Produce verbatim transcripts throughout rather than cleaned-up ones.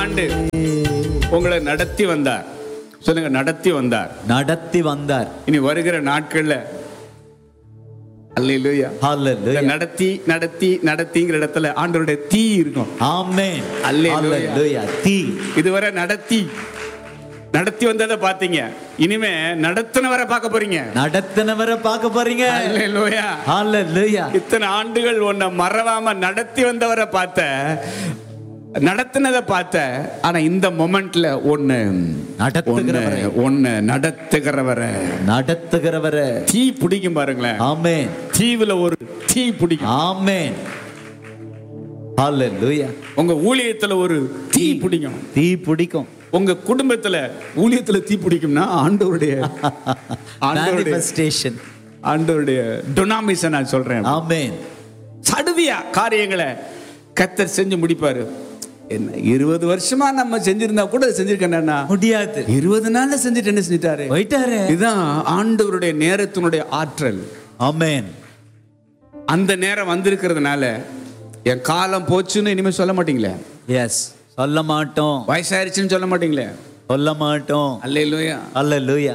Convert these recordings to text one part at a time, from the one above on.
ஆண்டு உங்களை நடத்தி வந்தார். சொல்லுங்க, நடத்தி வந்தார். நடத்தி வந்தார். இனி வருகிற நாட்கள்ல அல்லேலூயா ஹalleluya நடத்தி நடத்தி நடத்திங்கிற இடத்துல ஆண்டவருடைய தீ இருக்கும். ஆமென் அல்லேலூயா. தீ இதுவரை நடத்தி நடத்தி வந்ததை பாத்தீங்க, இனிமே நடத்தினவரை பார்க்க போறீங்க. நடத்தினவரை பார்க்க போறீங்க. அல்லேலூயா ஹalleluya. இத்தனை ஆண்டுகள் உன்னை மறவாம நடத்தி வந்தவரை பார்த்த, நடத்தினதை பார்த்த, ஆனா இந்த மொமெண்ட்ல ஒண்ணு நடத்துகிறவரை ஒண்ணு நடத்துகிறவரை நடத்துகிறவரை தீ பிடிக்கும் பாருங்களேன். ஆமென். தீவுல ஒரு தீ பிடிக்கும். ஆமென் ஹalleluya. உங்க ஊழியத்துல ஒரு தீ பிடிக்கும். தீ பிடிக்கும். உங்க குடும்பத்துல ஊழியத்துல தீ பிடிக்கும்னா ஆண்டவருடைய ஆண்டவருடைய manifestation ஆண்டவருடைய டொனாமிஷன் நான் சொல்றேன். ஆமென். சடுதியா காரியங்களை கர்த்தர் செஞ்சு முடிப்பாரு. என்ன இருபது வருஷமா நம்ம செஞ்சிருந்தா கூட செஞ்சிருக்கேன்னா முடியாது. இருபது நாள்ல செஞ்சுட்டு என்ன செஞ்சிட்டாரு போயிட்டாரு. இதுதான் ஆண்டவருடைய நேரத்தினுடைய ஆற்றல். ஆமென். அந்த நேரம் வந்திருக்கிறதுனால என் காலம் போச்சுன்னு இனிமே சொல்ல மாட்டீங்களே. எஸ், சொல்ல மாட்டோம். வயசாயிருச்சுன்னு சொல்ல மாட்டீங்களே. சொல்ல மாட்டோம். அல்லேலூயா. ஹalleluya.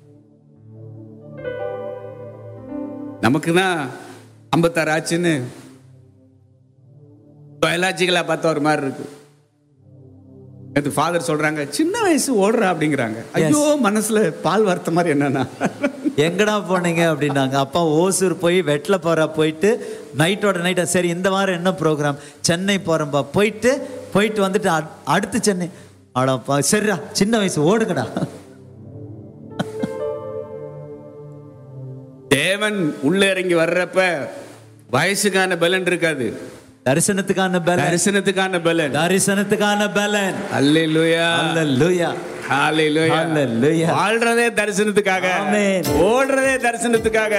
நமக்கு தான் ஐம்பத்தாறு ஆச்சுன்னு பயாலஜிக்கலா பார்த்தா ஒரு மாதிரி இருக்கு. ஃபாதர் சொல்றாங்க சின்ன வயசு ஓடுறா அப்படிங்கிறாங்க. ஐயோ, மனசுல பால் வார்த்த மாதிரி என்னன்னா எங்கடா போனீங்க அப்படின்னாங்க. அப்பா ஓசூர் போய் வெட்ல போறா, போயிட்டு நைட்டோட நைட்டா சரி இந்த வாரம் என்ன ப்ரோக்ராம், சென்னை போறோம்பா, போயிட்டு போயிட்டு வந்துட்டு அடுத்து சென்னை. ஆடாப்பா சரிடா, சின்ன வயசு ஓடுங்கடா. தேவன் உள்ள இறங்கி வர்றப்ப வயசுக்கான பலன் இருக்காது, தரிசனத்துக்கான பலன். தரிசனத்துக்கான பலன். தரிசனத்துக்கான பலன். அல்லேலூயா. ஹalleluya. ஹalleluya. ஹalleluya. வாழ்றதே தரிசனத்துக்காக. ஆமென். ஓடுறதே தரிசனத்துக்காக.